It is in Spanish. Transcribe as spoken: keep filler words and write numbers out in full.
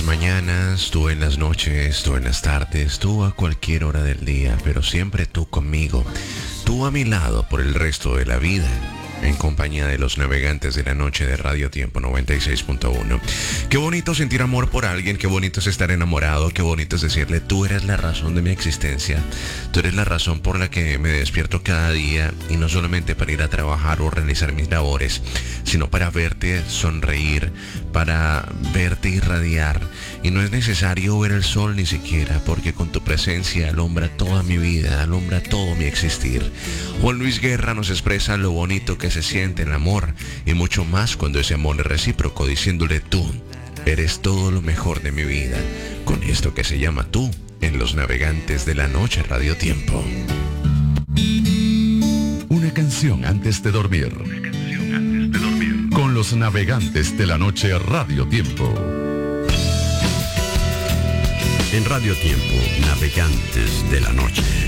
mañanas, tú en las noches, tú en las tardes, tú a cualquier hora del día, pero siempre tú conmigo, tú a mi lado por el resto de la vida, en compañía de los navegantes de la noche de Radio Tiempo noventa y seis punto uno. Qué bonito sentir amor por alguien, qué bonito es estar enamorado, qué bonito es decirle, tú eres la razón de mi existencia, tú eres la razón por la que me despierto cada día, y no solamente para ir a trabajar o realizar mis labores, sino para verte sonreír, para verte irradiar. Y no es necesario ver el sol ni siquiera, porque con tu presencia alumbra toda mi vida, alumbra todo mi existir. Juan Luis Guerra nos expresa lo bonito que se siente el amor, y mucho más cuando ese amor es recíproco, diciéndole, tú eres todo lo mejor de mi vida, con esto que se llama Tú, en Los Navegantes de la Noche Radio Tiempo. Una canción antes de dormir. Una canción antes de dormir. Con Los Navegantes de la Noche Radio Tiempo. En Radio Tiempo, Navegantes de la Noche.